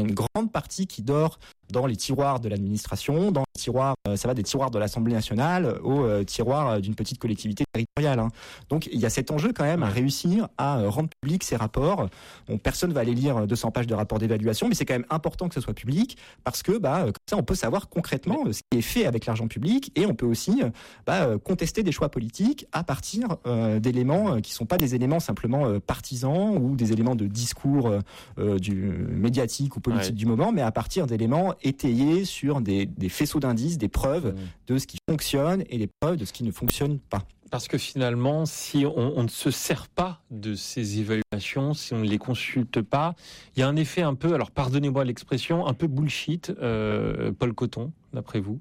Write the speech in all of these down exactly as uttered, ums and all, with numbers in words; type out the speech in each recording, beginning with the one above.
une grande partie qui dort dans les tiroirs de l'administration, dans les tiroirs, euh, ça va des tiroirs de l'Assemblée nationale aux euh, tiroirs euh, d'une petite collectivité territoriale. Hein. Donc il y a cet enjeu quand même à réussir à euh, rendre public ces rapports. Bon, personne va aller lire deux cents pages de rapport d'évaluation, mais c'est quand même important que ce soit public parce que bah, comme ça on peut savoir concrètement euh, ce qui est fait avec l'argent public et on peut aussi euh, bah, euh, contester des choix politiques à partir euh, d'éléments euh, qui ne sont pas des éléments simplement euh, partisans ou des éléments de discours euh, du médiatique ou politique ouais. du moment, mais à partir d'éléments étayés sur des, des faisceaux d'indices, des preuves mmh. de ce qui fonctionne et des preuves de ce qui ne fonctionne pas. Parce que finalement, si on, on ne se sert pas de ces évaluations, si on ne les consulte pas, il y a un effet un peu, alors pardonnez-moi l'expression, un peu bullshit, euh, Paul Coton, d'après vous.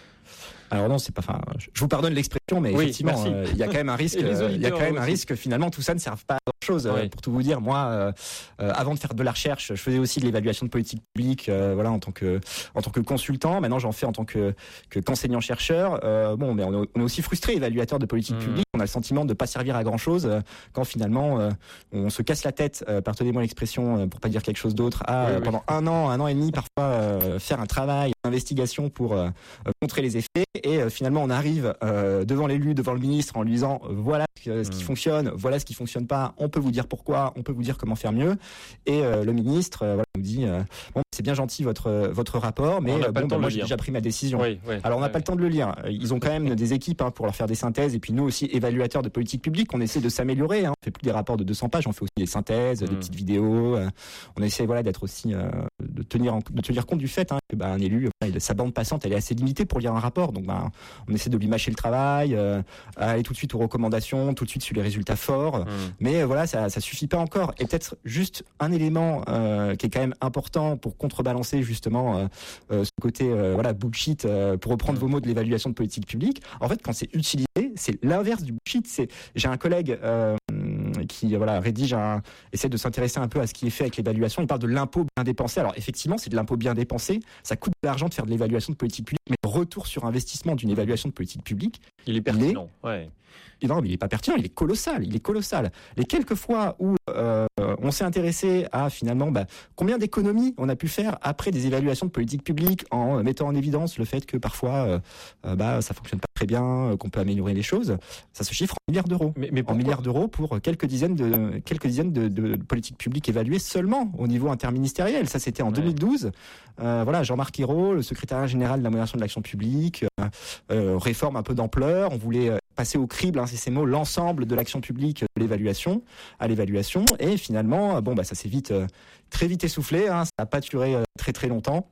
Alors non, c'est pas. Enfin, je vous pardonne l'expression, mais oui, effectivement, il euh, y a quand même un risque. Il euh, y a quand même un risque que finalement tout ça ne serve pas à grand chose. Oui. Euh, pour tout vous dire, moi, euh, euh, avant de faire de la recherche, je faisais aussi de l'évaluation de politique publique, euh, voilà, en tant que en tant que consultant. Maintenant, j'en fais en tant que que qu'enseignant chercheur. Euh, bon, mais on est, on est aussi frustré, évaluateur de politique mmh. publique. On a le sentiment de pas servir à grand chose euh, quand finalement euh, on se casse la tête. Euh, pardonnez-moi l'expression, euh, pour pas dire quelque chose d'autre. À oui, oui. pendant un an, un an et demi, parfois euh, faire un travail, une investigation pour euh, montrer les effets. Et euh, finalement, on arrive euh, devant l'élu, devant le ministre, en lui disant euh, voilà euh, ce qui mmh. fonctionne, voilà ce qui fonctionne pas. On peut vous dire pourquoi, on peut vous dire comment faire mieux. Et euh, le ministre euh, voilà, nous dit euh, bon, c'est bien gentil votre votre rapport, mais euh, bon, bah, moi j'ai déjà pris ma décision. Oui, oui, Alors on n'a oui. pas le temps de le lire. Ils ont quand même des équipes hein, pour leur faire des synthèses. Et puis nous aussi, évaluateurs de politique publique, on essaie de s'améliorer. Hein. On fait plus des rapports de deux cents pages, on fait aussi des synthèses, mmh. des petites vidéos. Euh, on essaie voilà d'être aussi euh, de tenir en, de tenir compte du fait hein, que bah, un élu, bah, sa bande passante, elle est assez limitée pour lire un rapport. Donc bah, on essaie de lui mâcher le travail, euh, aller tout de suite aux recommandations, tout de suite sur les résultats forts. Mmh. Mais euh, voilà, ça, ça suffit pas encore. Et peut-être juste un élément euh, qui est quand même important pour contrebalancer justement euh, euh, ce côté euh, voilà bullshit, euh, pour reprendre mmh. vos mots de l'évaluation de politique publique. En fait, quand c'est utilisé, c'est l'inverse du bullshit. C'est j'ai un collègue euh, qui voilà rédige un, essaie de s'intéresser un peu à ce qui est fait avec l'évaluation. Il parle de l'impôt bien dépensé. Alors effectivement, c'est de l'impôt bien dépensé. Ça coûte de l'argent de faire de l'évaluation de politique publique, mais le retour sur investissement d'une évaluation de politique publique, il est pertinent. Il est, ouais. Non, mais il est pas pertinent. Il est colossal. Il est colossal. Les quelques fois où euh, on s'est intéressé à finalement bah, combien d'économies on a pu faire après des évaluations de politique publique en mettant en évidence le fait que parfois euh, bah ça fonctionne pas très bien, qu'on peut améliorer les choses, ça se chiffre en milliards d'euros. Mais, mais en milliards d'euros pour quelques dizaines de quelques dizaines de, de politiques publiques évaluées seulement au niveau interministériel. Ça c'était en ouais. deux mille douze. Euh, voilà, Jean-Marc Ayrault, le secrétaire général de la modernisation de l'action publique, euh, euh, réforme un peu d'ampleur. On voulait passer au crible, hein, c'est ces mots, l'ensemble de l'action publique, de l'évaluation, à l'évaluation. Et finalement, bon, bah, ça s'est vite, euh, très vite essoufflé. Hein, ça n'a pas duré euh, très très longtemps.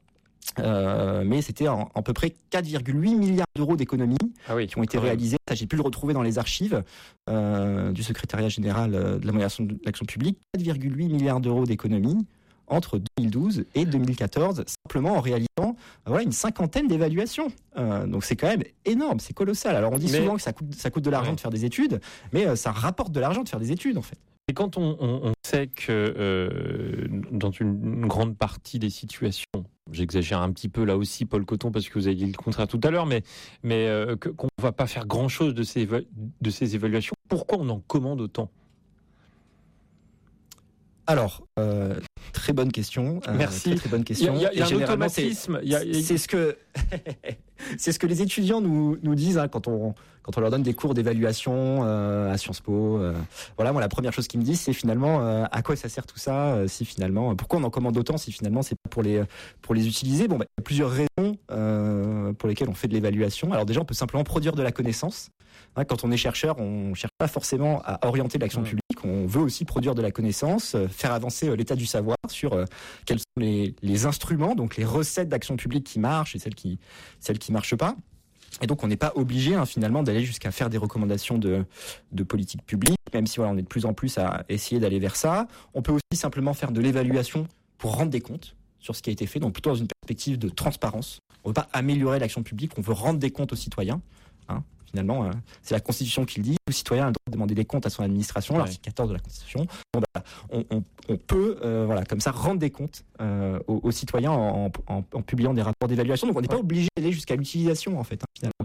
Euh, mais c'était en, à peu près quatre virgule huit milliards d'euros d'économies ah oui, qui ont été réalisées. Ça, j'ai pu le retrouver dans les archives euh, du secrétariat général de la modernisation de l'action publique. quatre virgule huit milliards d'euros d'économies entre deux mille douze et deux mille quatorze, simplement en réalisant voilà, une cinquantaine d'évaluations. Euh, donc c'est quand même énorme, c'est colossal. Alors on dit mais, souvent que ça coûte, ça coûte de l'argent ouais. de faire des études, mais euh, ça rapporte de l'argent de faire des études en fait. Et quand on, on, on sait que euh, dans une, une grande partie des situations, j'exagère un petit peu là aussi, Paul Coton, parce que vous avez dit le contraire tout à l'heure, mais, mais euh, que, qu'on ne va pas faire grand-chose de ces, de ces évaluations, pourquoi on en commande autant ? Alors, euh, très bonne question. Merci. Euh, très, très bonne question. Il y a, il y a un automatisme. C'est, c'est, c'est ce que c'est ce que les étudiants nous nous disent hein, quand on quand on leur donne des cours d'évaluation euh, à Sciences Po. Euh, voilà, moi la première chose qu'ils me disent, c'est finalement euh, à quoi ça sert tout ça euh, si finalement pourquoi on en commande autant si finalement c'est pas pour les pour les utiliser. Bon, bah, il y a plusieurs raisons euh, pour lesquelles on fait de l'évaluation. Alors déjà, on peut simplement produire de la connaissance. Hein, quand on est chercheur, on cherche pas forcément à orienter l'action publique. On veut aussi produire de la connaissance, faire avancer l'état du savoir sur euh, quels sont les, les instruments, donc les recettes d'action publique qui marchent et celles qui celles qui marchent pas. Et donc on n'est pas obligé hein, finalement d'aller jusqu'à faire des recommandations de de politique publique, même si voilà on est de plus en plus à essayer d'aller vers ça. On peut aussi simplement faire de l'évaluation pour rendre des comptes sur ce qui a été fait, donc plutôt dans une perspective de transparence. On ne veut pas améliorer l'action publique, on veut rendre des comptes aux citoyens. Hein. Finalement, euh, c'est la Constitution qui le dit. Tout citoyen a le droit de demander des comptes à son administration. Ouais. L'article quatorze de la Constitution. Bon, bah, on, on, on peut, euh, voilà, comme ça, rendre des comptes euh, aux, aux citoyens en, en, en publiant des rapports d'évaluation. Donc, on n'est pas obligé d'aller jusqu'à l'utilisation, en fait. Hein, finalement.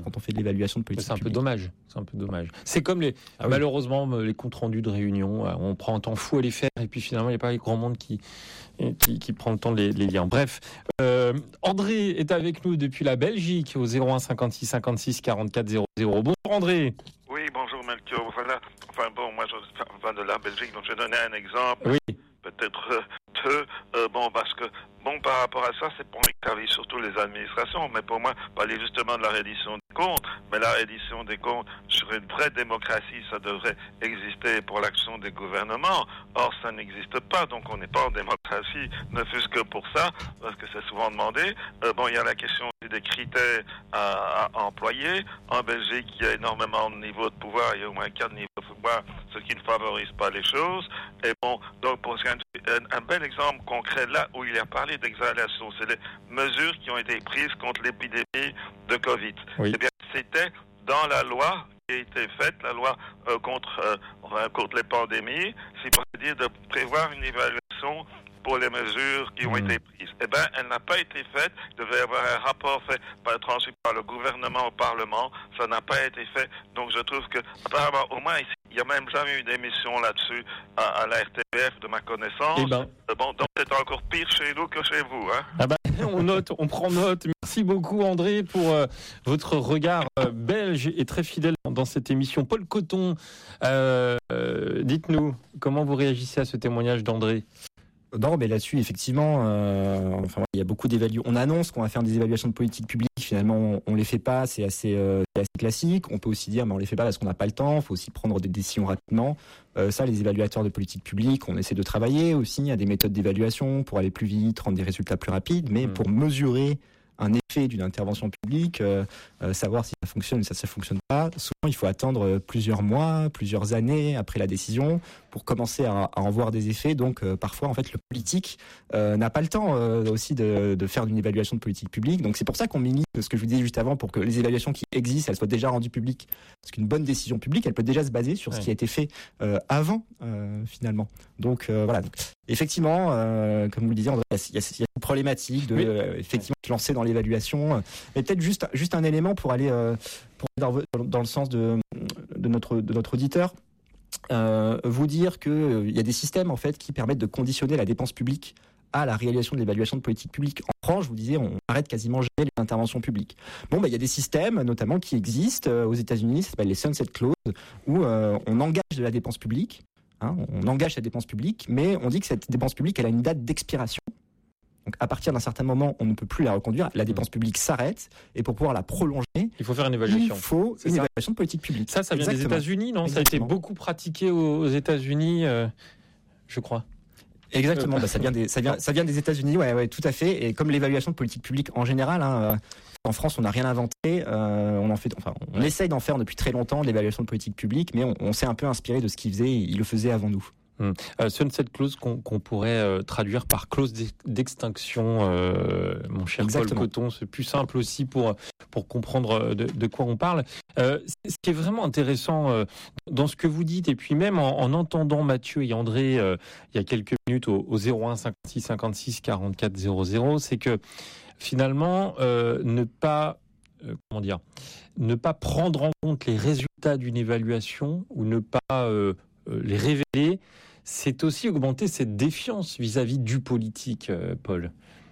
quand on fait de l'évaluation de politique C'est un publique. peu dommage. C'est un peu dommage. C'est comme les, ah, malheureusement, oui. les comptes rendus de réunion. On prend un temps fou à les faire et puis finalement, il n'y a pas grand monde qui, qui, qui prend le temps de les, les lire. Bref, euh, André est avec nous depuis la Belgique au zéro un cinquante-six cinquante-six quarante-quatre zéro zéro. Bonjour André. Oui, bonjour Melchior. Voilà. Enfin bon, moi je viens de la Belgique, donc je vais donner un exemple. Oui. Peut-être euh, deux. Euh, bon, parce que, bon, par rapport à ça, c'est pour les services, surtout les administrations. Mais pour moi, parler justement de la reddition des comptes. Mais la reddition des comptes, sur une vraie démocratie, ça devrait exister pour l'action des gouvernements. Or, ça n'existe pas, donc on n'est pas en démocratie, ne fût-ce que pour ça, parce que c'est souvent demandé. Euh, bon, il y a la question des critères à, à employer. En Belgique, il y a énormément de niveaux de pouvoir. Il y a au moins quatre niveaux de pouvoir, ce qui ne favorise pas les choses. Et bon, donc pour un, un bel exemple concret là où il a parlé d'exhalation, c'est les mesures qui ont été prises contre l'épidémie de Covid. Oui. Eh bien, c'était dans la loi qui a été faite, la loi euh, contre, euh, enfin, contre les pandémies, c'est-à-dire de prévoir une évaluation pour les mesures qui ont mmh. été prises. Eh bien, elle n'a pas été faite. Il devait y avoir un rapport fait, par, transmis par le gouvernement au Parlement. Ça n'a pas été fait. Donc, je trouve que, apparemment, au moins, ici, il n'y a même jamais eu d'émission là-dessus à, à la R T B F, de ma connaissance. Eh ben. Bon, donc, c'est encore pire chez nous que chez vous. Hein. Ah ben, on note, on prend note. Merci beaucoup, André, pour euh, votre regard euh, belge et très fidèle dans cette émission. Paul Coton, euh, euh, dites-nous, comment vous réagissez à ce témoignage d'André ? Non, mais là-dessus, effectivement, euh, enfin, il y a beaucoup d'évaluations. On annonce qu'on va faire des évaluations de politique publique. Finalement, on, on les fait pas. C'est assez, euh, c'est assez classique. On peut aussi dire, mais on les fait pas parce qu'on n'a pas le temps. Il faut aussi prendre des décisions rapidement. Euh, ça, les évaluateurs de politique publique, on essaie de travailler aussi. Il y a des méthodes d'évaluation pour aller plus vite, rendre des résultats plus rapides. Mais mmh. pour mesurer un effet d'une intervention publique, euh, euh, savoir si ça fonctionne ou si ça ne fonctionne pas. Souvent, il faut attendre plusieurs mois, plusieurs années après la décision pour commencer à, à en voir des effets. Donc, euh, parfois, en fait, le politique euh, n'a pas le temps euh, aussi de, de faire une évaluation de politique publique. Donc, c'est pour ça qu'on milite, ce que je vous disais juste avant, pour que les évaluations qui existent, elles soient déjà rendues publiques. Parce qu'une bonne décision publique, elle peut déjà se baser sur ce ouais. qui a été fait euh, avant, euh, finalement. Donc, euh, voilà. Donc, effectivement, euh, comme vous le disiez, André, il y, y a une problématique de, oui. euh, effectivement, se lancer dans l'évaluation. Mais peut-être juste, juste un élément pour aller, euh, pour aller dans, dans le sens de, de, notre, de notre auditeur. Euh, vous dire qu'il euh, y a des systèmes en fait qui permettent de conditionner la dépense publique à la réalisation de l'évaluation de politique publique. En France, je vous disais, on arrête quasiment jamais les interventions publiques. Bon, bah, il y a des systèmes, notamment, qui existent euh, aux États-Unis, ça s'appelle les sunset clauses, où euh, on engage de la dépense publique, hein, on engage la dépense publique, mais on dit que cette dépense publique, elle a une date d'expiration. Donc, à partir d'un certain moment, on ne peut plus la reconduire. La dépense publique s'arrête. Et pour pouvoir la prolonger, il faut faire une évaluation. Il faut C'est une ça. évaluation de politique publique. Ça, ça vient Exactement. des États-Unis, non ? Exactement. Ça a été beaucoup pratiqué aux États-Unis, euh, je crois. Exactement. Bah, ça vient des, ça vient, ça vient des États-Unis. Ouais, ouais, tout à fait. Et comme l'évaluation de politique publique en général, hein, en France, on n'a rien inventé. Euh, on en fait, enfin, on ouais. essaye d'en faire depuis très longtemps l'évaluation de politique publique, mais on, on s'est un peu inspiré de ce qu'ils faisaient. Ils le faisaient avant nous. Hum. Euh, sunset clause qu'on, qu'on pourrait euh, traduire par clause d'extinction, euh, mon cher Exactement. Paul Coton, c'est plus simple aussi pour pour comprendre de, de quoi on parle. Euh, ce qui est vraiment intéressant euh, dans ce que vous dites, et puis même en, en entendant Mathieu et André euh, il y a quelques minutes au, au zéro un cinquante-six cinquante-six quarante-quatre zéro zéro, c'est que finalement euh, ne pas euh, comment dire, ne pas prendre en compte les résultats d'une évaluation ou ne pas euh, les révéler, c'est aussi augmenter cette défiance vis-à-vis du politique, euh, Paul.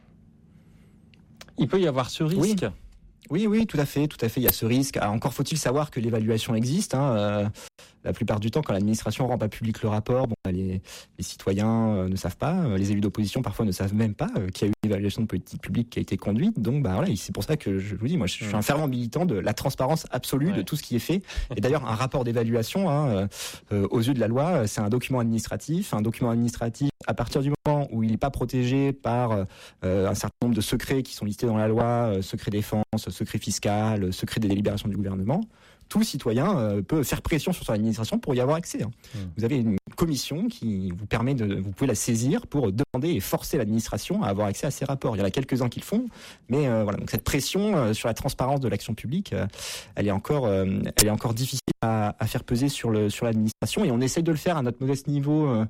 Il peut y avoir ce risque. Oui. Oui, oui, tout à fait, tout à fait. Il y a ce risque. Alors, encore faut-il savoir que l'évaluation existe. Hein. Euh, la plupart du temps, quand l'administration rend pas public le rapport, bon, les, les citoyens euh, ne savent pas. Euh, les élus d'opposition parfois ne savent même pas euh, qu'il y a eu une évaluation de politique publique qui a été conduite. Donc, bah voilà, c'est pour ça que je vous dis, moi, je suis un fervent militant de la transparence absolue ouais. de tout ce qui est fait. Et d'ailleurs, un rapport d'évaluation, hein, euh, aux yeux de la loi, c'est un document administratif. Un document administratif, à partir du moment où il n'est pas protégé par euh, un certain nombre de secrets qui sont listés dans la loi, euh, secret défense, secret fiscal, secret des délibérations du gouvernement, tout citoyen euh, peut faire pression sur son administration pour y avoir accès. Hein. Mmh. Vous avez une commission qui vous permet de, vous pouvez la saisir pour demander et forcer l'administration à avoir accès à ces rapports. Il y en a quelques-uns qui le font, mais euh, voilà. Donc cette pression euh, sur la transparence de l'action publique, euh, elle est encore, euh, elle est encore difficile à, à faire peser sur le sur l'administration, et on essaye de le faire à notre modeste niveau. Euh,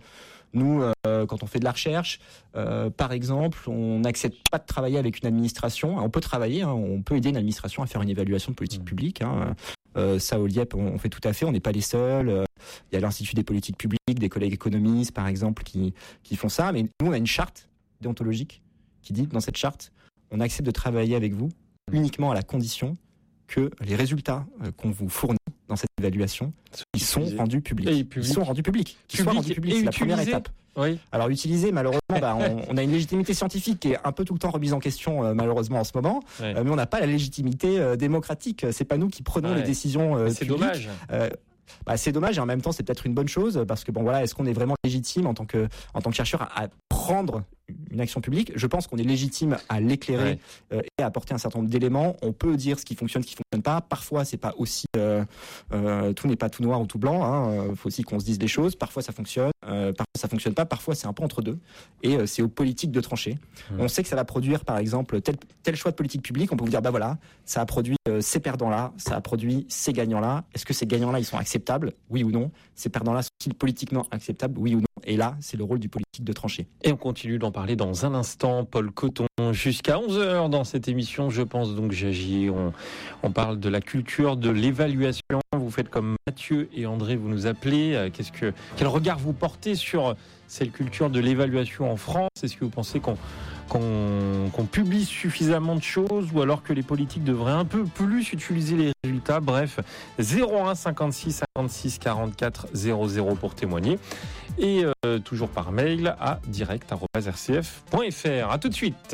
Nous, euh, quand on fait de la recherche, euh, par exemple, on n'accepte pas de travailler avec une administration. On peut travailler, hein, on peut aider une administration à faire une évaluation de politique publique. Hein. Euh, ça, au L I E P, on, on fait tout à fait. On n'est pas les seuls. Euh, il y a l'Institut des politiques publiques, des collègues économistes, par exemple, qui, qui font ça. Mais nous, on a une charte déontologique qui dit, dans cette charte, on accepte de travailler avec vous uniquement à la condition que les résultats qu'on vous fournit dans cette évaluation, ils sont rendus publics. Ils sont rendus publics. Ils sont rendus publics, c'est la première étape. Oui. Alors utiliser, malheureusement, bah, on, on a une légitimité scientifique qui est un peu tout le temps remise en question, euh, malheureusement en ce moment. Ouais. Euh, mais on n'a pas la légitimité euh, démocratique. C'est pas nous qui prenons ouais. les décisions euh, c'est publiques. Dommage. Euh, Bah, c'est dommage et en même temps c'est peut-être une bonne chose parce que bon voilà, est-ce qu'on est vraiment légitime en tant que en tant que chercheur à, à prendre une action publique? Je pense qu'on est légitime à l'éclairer ouais. euh, et à apporter un certain nombre d'éléments. On peut dire ce qui fonctionne, ce qui fonctionne pas. Parfois c'est pas aussi euh, euh, tout n'est pas tout noir ou tout blanc. Hein. Faut aussi qu'on se dise les choses. Parfois ça fonctionne, euh, parfois ça fonctionne pas. Parfois c'est un peu entre deux. Et euh, c'est aux politiques de trancher. Mmh. On sait que ça va produire par exemple tel tel choix de politique publique. On peut vous dire bah voilà, ça a produit euh, ces perdants là, ça a produit ces gagnants là. Est-ce que ces gagnants là ils sont acceptables? Oui ou non? Ces perdants-là sont-ils politiquement acceptables? Oui ou non? Et là, c'est le rôle du politique de trancher. Et on continue d'en parler dans un instant. Paul Coton, jusqu'à onze heures dans cette émission, je pense donc j'agis. On, on parle de la culture de l'évaluation. Vous faites comme Mathieu et André, vous nous appelez. Qu'est-ce que, quel regard vous portez sur cette culture de l'évaluation en France? Est-ce que vous pensez qu'on Qu'on, qu'on publie suffisamment de choses ou alors que les politiques devraient un peu plus utiliser les résultats? Bref, zéro un cinquante-six cinquante-six quarante-quatre zéro zéro pour témoigner et euh, toujours par mail à direct arobase r c f point f r. À tout de suite.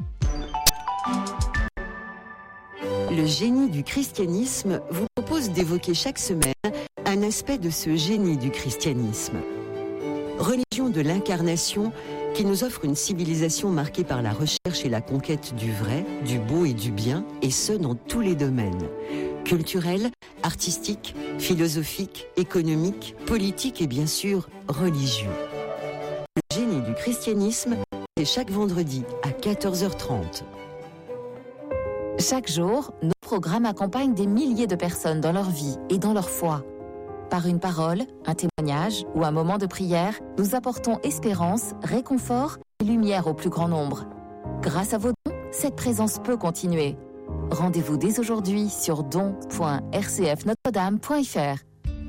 Le génie du christianisme vous propose d'évoquer chaque semaine un aspect de ce génie du christianisme. Religion de l'incarnation qui nous offre une civilisation marquée par la recherche et la conquête du vrai, du beau et du bien, et ce dans tous les domaines. Culturel, artistique, philosophique, économique, politique et bien sûr religieux. Le génie du christianisme, c'est chaque vendredi à quatorze heures trente. Chaque jour, nos programmes accompagnent des milliers de personnes dans leur vie et dans leur foi. Par une parole, un témoignage ou un moment de prière, nous apportons espérance, réconfort et lumière au plus grand nombre. Grâce à vos dons, cette présence peut continuer. Rendez-vous dès aujourd'hui sur don point r c f notre dame point f r.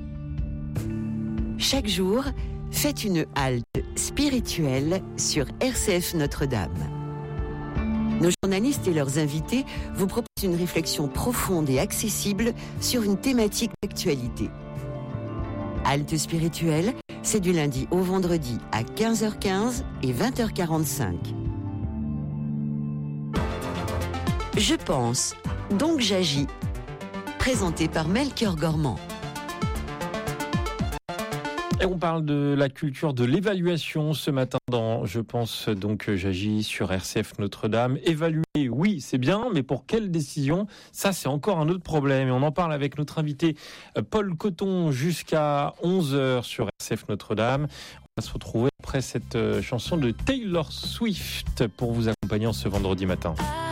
Chaque jour, faites une halte spirituelle sur R C F Notre-Dame. Nos journalistes et leurs invités vous proposent une réflexion profonde et accessible sur une thématique d'actualité. Halte spirituelle, c'est du lundi au vendredi à quinze heures quinze et vingt heures quarante-cinq. Je pense, donc j'agis. Présenté par Melchior Gormand. Et on parle de la culture de l'évaluation ce matin dans Je pense donc j'agis sur R C F Notre-Dame. Évaluer, oui, c'est bien, mais pour quelle décision? Ça, c'est encore un autre problème. Et on en parle avec notre invité Paul Coton jusqu'à onze heures sur R C F Notre-Dame. On va se retrouver après cette chanson de Taylor Swift pour vous accompagner ce vendredi matin.